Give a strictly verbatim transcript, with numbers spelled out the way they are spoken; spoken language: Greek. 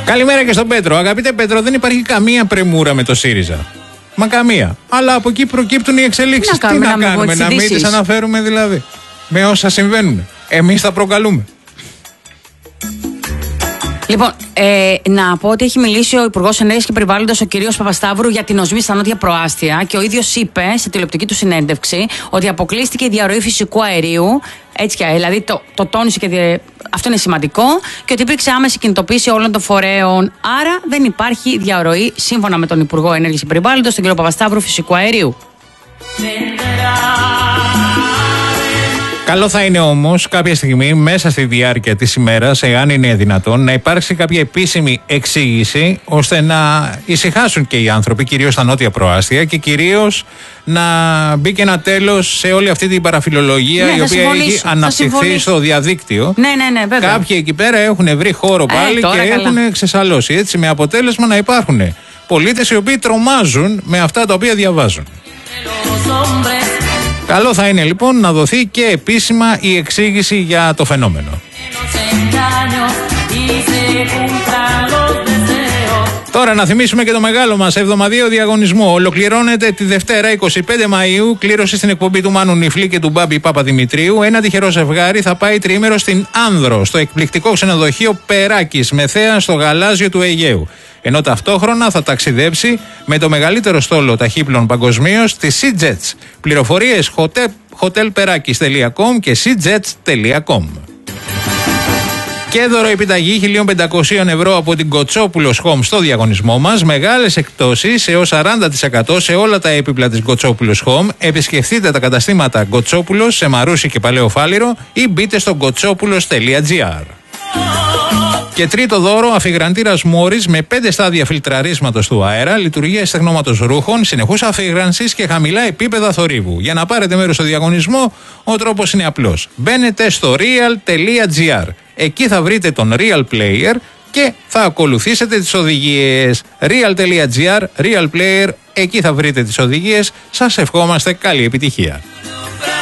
Καλημέρα και στον Πέτρο. Αγαπητέ Πέτρο, δεν υπάρχει καμία πρεμούρα με το ΣΥΡΙΖΑ. Μα καμία. Αλλά από εκεί προκύπτουν οι εξελίξεις. Τι να κάνουμε, να, κάνουμε, να μην τις αναφέρουμε δηλαδή. Με όσα συμβαίνουν. Εμείς τα προκαλούμε. Λοιπόν, ε, να πω ότι έχει μιλήσει ο Υπουργός Ενέργειας και Περιβάλλοντος, ο κ. Παπασταύρου, για την οσμή στα νότια προάστια και ο ίδιος είπε σε τηλεοπτική του συνέντευξη ότι αποκλείστηκε η διαρροή φυσικού αερίου. Έτσι, δηλαδή το, το τόνισε και δι... αυτό είναι σημαντικό, και ότι υπήρξε άμεση κινητοποίηση όλων των φορέων. Άρα δεν υπάρχει διαρροή, σύμφωνα με τον Υπουργό Ενέργειας και Περιβάλλοντος, τον κ. Παπασταύρου, φυσικού αερίου. Καλό θα είναι όμως κάποια στιγμή μέσα στη διάρκεια της ημέρας, εάν είναι δυνατόν, να υπάρξει κάποια επίσημη εξήγηση ώστε να ησυχάσουν και οι άνθρωποι, κυρίως στα νότια προάστια, και κυρίως να μπει και ένα τέλος σε όλη αυτή την παραφιλολογία, ναι, η οποία έχει αναπτυχθεί στο διαδίκτυο. Ναι, ναι, ναι, βέβαια. Κάποιοι εκεί πέρα έχουν βρει χώρο πάλι ε, και καλά. έχουν ξεσαλώσει. Έτσι, με αποτέλεσμα να υπάρχουν πολίτες οι οποίοι τρομάζουν με αυτά τα οποία διαβάζουν. Καλό θα είναι λοιπόν να δοθεί και επίσημα η εξήγηση για το φαινόμενο. Τώρα να θυμίσουμε και το μεγάλο μας εβδομαδιαίο διαγωνισμό. Ολοκληρώνεται τη Δευτέρα εικοστή πέμπτη Μαΐου, κλήρωση στην εκπομπή του Μάνου Νιφλή και του Μπάμπη Παπαδημητρίου. Ένα τυχερό ζευγάρι θα πάει τριήμερο στην Άνδρο, στο εκπληκτικό ξενοδοχείο Περάκης, με θέα στο γαλάζιο του Αιγαίου. Ενώ ταυτόχρονα θα ταξιδέψει με το μεγαλύτερο στόλο ταχύπλων παγκοσμίως, τη SeaJets. Πληροφορίες hotelperakis τελεία com και seajets τελεία com. Και δώρο επιταγή χίλια πεντακόσια ευρώ από την Κοτσόπουλος Home στο διαγωνισμό μας. Μεγάλες εκπτώσεις έως σαράντα τοις εκατό σε όλα τα έπιπλα της Κοτσόπουλος Home. Επισκεφτείτε τα καταστήματα Κοτσόπουλος σε Μαρούσι και Παλαιό Φάληρο ή μπείτε στο κοτσόπουλος τελεία gr. Και τρίτο δώρο, αφιγραντήρας Μόρις με πέντε στάδια φιλτραρίσματος του αέρα, λειτουργία στεγνώματος ρούχων, συνεχούς αφιγράνσης και χαμηλά επίπεδα θορύβου. Για να πάρετε μέρος στο διαγωνισμό, ο τρόπος είναι απλός. Μπαίνετε στο real τελεία gr. Εκεί θα βρείτε τον Real Player και θα ακολουθήσετε τις οδηγίες. real τελεία gr, Real Player, εκεί θα βρείτε τις οδηγίες. Σας ευχόμαστε καλή επιτυχία.